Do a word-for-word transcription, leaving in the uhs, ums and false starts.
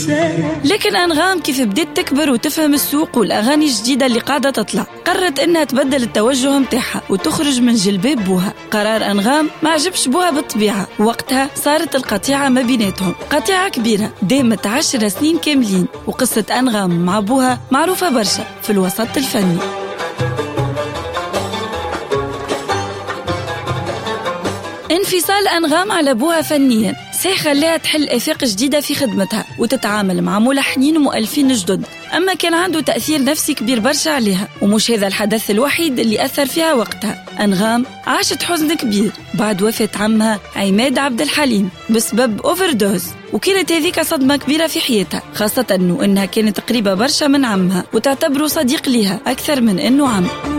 لكن أنغام كيف بدأت تكبر وتفهم السوق والأغاني الجديدة اللي قاعدة تطلع، قررت إنها تبدل التوجه متاعها وتخرج من جلباب بوها. قرار أنغام ما عجبش بوها بالطبيعة، وقتها صارت القطيعة ما بيناتهم، قطيعة كبيرة دامت عشر سنين كاملين. وقصة أنغام مع بوها معروفة برشا في الوسط الفني. انفصال أنغام على بوها فنيا صحيح خلاها تحل آفاق جديدة في خدمتها وتتعامل مع ملحنين ومؤلفين جدد، أما كان عنده تأثير نفسي كبير برشا عليها. ومش هذا الحدث الوحيد اللي أثر فيها وقتها. أنغام عاشت حزن كبير بعد وفاة عمها عماد عبد الحليم بسبب أوفردوز، وكانت هذيك صدمة كبيرة في حياتها، خاصة أنه إنها كانت قريبة برشا من عمها وتعتبره صديق لها أكثر من أنه عم.